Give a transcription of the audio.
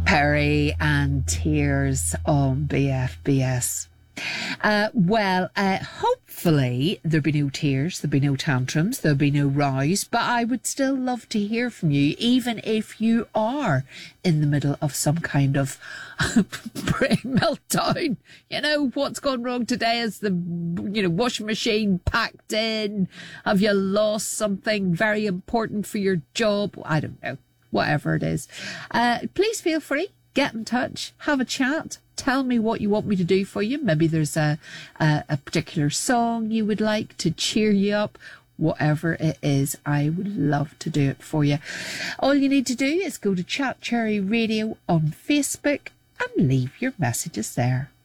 Perry and Tears on BFBS. Hopefully there'll be no tears, there'll be no tantrums, there'll be no rows, but I would still love to hear from you, even if you are in the middle of some kind of brain meltdown. You know, what's gone wrong today? Is the, washing machine packed in? Have you lost something very important for your job? I don't know. Whatever it is. Please feel free. Get in touch, have a chat, tell me what you want me to do for you. Maybe there's a particular song you would like to cheer you up. Whatever it is, I would love to do it for you. All you need to do is go to Chat Cherry Radio on Facebook and leave your messages there.